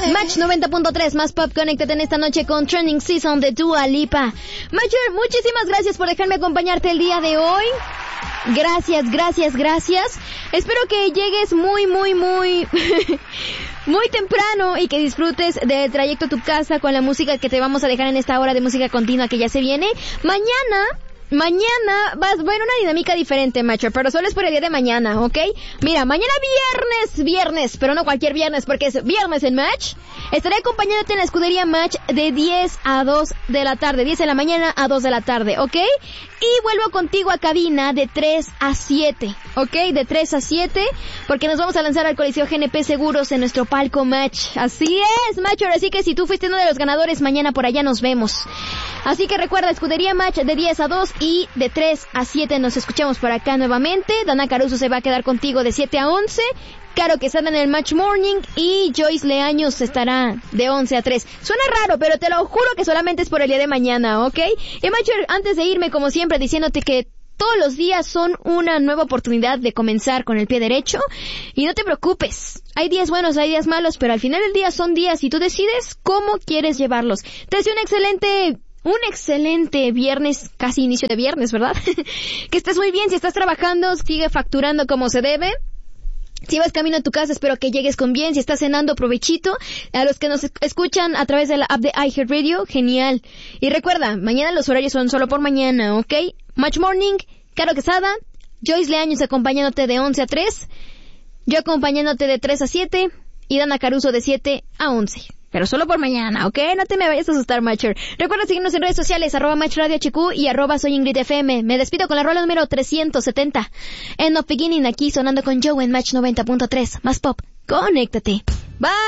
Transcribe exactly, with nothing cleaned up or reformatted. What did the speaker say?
Match noventa punto tres, más pop, conéctate en esta noche con Trending Season de Dua Lipa. Major, muchísimas gracias por dejarme acompañarte el día de hoy. Gracias, gracias, gracias. Espero que llegues muy, muy, muy... muy temprano y que disfrutes del trayecto a tu casa con la música que te vamos a dejar en esta hora de música continua que ya se viene. Mañana... Mañana vas, bueno, una dinámica diferente, macho, pero solo es por el día de mañana, ¿ok? Mira, mañana viernes, viernes, pero no cualquier viernes, porque es viernes en Match. Estaré acompañándote en la escudería Match de diez a dos de la tarde, diez de la mañana a dos de la tarde, ¿ok? Y vuelvo contigo a cabina de tres a siete, ¿ok? De tres a siete, porque nos vamos a lanzar al Coliseo G N P Seguros en nuestro palco Match. Así es, macho, así que si tú fuiste uno de los ganadores, mañana por allá nos vemos. Así que recuerda, escudería Match de diez a dos y de tres a siete nos escuchamos por acá nuevamente. Dana Caruso se va a quedar contigo de siete a once. Caro Quesada en el Match Morning y Joyce Leaños estará de once a tres. Suena raro, pero te lo juro que solamente es por el día de mañana, ¿ok? Y macho, antes de irme, como siempre, diciéndote que todos los días son una nueva oportunidad de comenzar con el pie derecho. Y no te preocupes, hay días buenos, hay días malos, pero al final del día son días y tú decides cómo quieres llevarlos. Te deseo un excelente... Un excelente viernes, casi inicio de viernes, ¿verdad? Que estés muy bien, si estás trabajando, sigue facturando como se debe. Si vas camino a tu casa, espero que llegues con bien. Si estás cenando, provechito. A los que nos escuchan a través de la app de iHeartRadio, genial. Y recuerda, mañana los horarios son solo por mañana, ¿ok? Match Morning, Caro Quesada, Joyce Leaños acompañándote de once a tres, yo acompañándote de tres a siete y Dana Caruso de siete a once. Pero solo por mañana, ¿ok? No te me vayas a asustar, Matcher. Recuerda seguirnos en redes sociales, arroba Match Radio H Q y arroba Soy Ingrid F M. Me despido con la rola número trescientos setenta. End of Beginning, aquí sonando con Joe en Match noventa punto tres. Más pop. Conéctate. Bye.